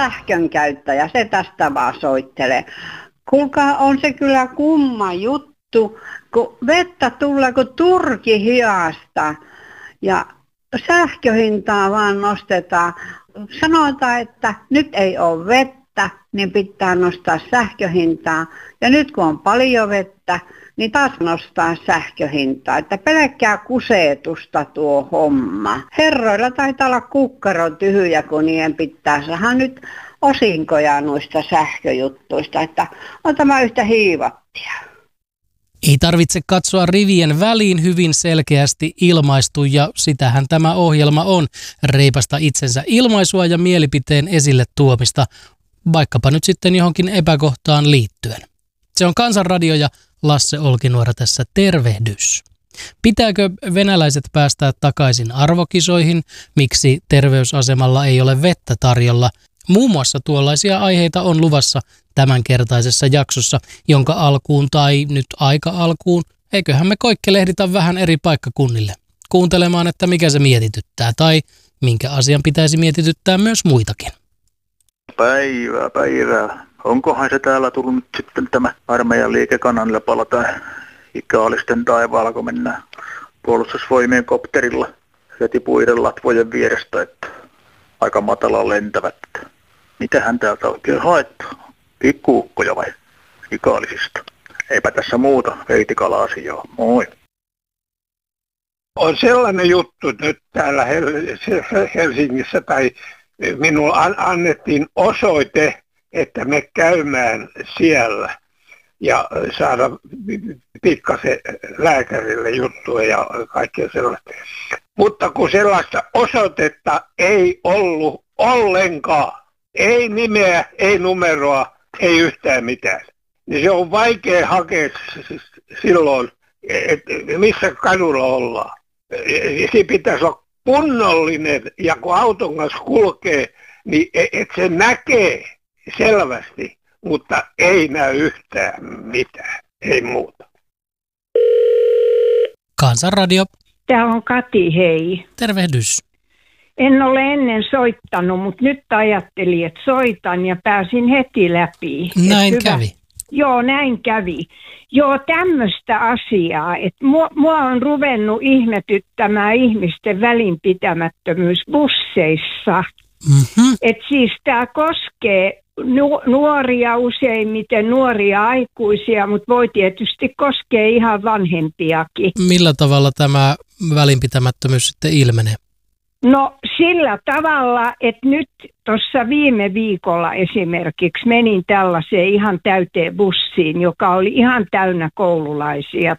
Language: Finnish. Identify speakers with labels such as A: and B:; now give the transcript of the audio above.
A: sähkön käyttäjä, se tästä vaan soittelee. Kuulkaa, on se kyllä kumma juttu, kun vettä tulee kuin turki hiasta ja sähköhintaa vaan nostetaan. Sanotaan, että nyt ei ole vettä, niin pitää nostaa sähköhintaa. Ja nyt kun on paljon vettä, niin taas nostaa sähköhintaa. Että pelkkää kuseetusta tuo homma. Herroilla taitaa olla kukkaro tyhjä, kun niiden pitää saada nyt osinkoja noista sähköjuttuista. Että on tämä yhtä hiivattia.
B: Ei tarvitse katsoa rivien väliin, hyvin selkeästi ilmaistu, ja sitähän tämä ohjelma on, reipasta itsensä ilmaisua ja mielipiteen esille tuomista, vaikkapa nyt sitten johonkin epäkohtaan liittyen. Se on Kansanradio ja Lasse Olkinuora tässä, tervehdys. Pitääkö venäläiset päästää takaisin arvokisoihin? Miksi terveysasemalla ei ole vettä tarjolla? Muun muassa tuollaisia aiheita on luvassa tämänkertaisessa jaksossa, jonka alkuun tai nyt aika alkuun, eiköhän me koikkelehditä vähän eri paikkakunnille. Kuuntelemaan, että mikä se mietityttää tai minkä asian pitäisi mietityttää myös muitakin.
C: Päivää. Onkohan se täällä tullut nyt sitten tämä armeijan liikekananlepalla tai ikaalisten taivaalla, kun mennään puolustusvoimien kopterilla heti puiden latvojen vierestä, että aika matala lentävät. Mitähän täältä oikein haettaa? Pikkuukkoja vai ikaalisista? Eipä tässä muuta veitikala-asiaa. Moi.
D: On sellainen juttu nyt täällä Helsingissä, tai minulle annettiin osoite, että me käymään siellä ja saada pikkasen lääkärille juttua ja kaikkea sellaista. Mutta kun sellaista osoitetta ei ollut ollenkaan, ei nimeä, ei numeroa, ei yhtään mitään, niin se on vaikea hakea silloin, että missä kadulla ollaan. Se pitäisi olla kunnollinen, ja kun auton kanssa kulkee, niin että se näkee selvästi, mutta ei näy yhtään mitään, ei muuta.
B: Kansanradio.
E: Täällä on Kati, hei.
B: Tervehdys.
E: En ole ennen soittanut, mutta nyt ajattelin, että soitan ja pääsin heti läpi.
B: Näin kävi.
E: Joo, näin kävi. Joo, tämmöistä asiaa, että mua on ruvennut ihmetyttämään ihmisten välinpitämättömyys busseissa. Mm-hmm. Että siis tämä koskee nuoria, useimmiten nuoria aikuisia, mutta voi tietysti koskea ihan vanhempiakin.
B: Millä tavalla tämä välinpitämättömyys sitten ilmenee?
E: No sillä tavalla, että nyt tuossa viime viikolla esimerkiksi menin tällaiseen ihan täyteen bussiin, joka oli ihan täynnä koululaisia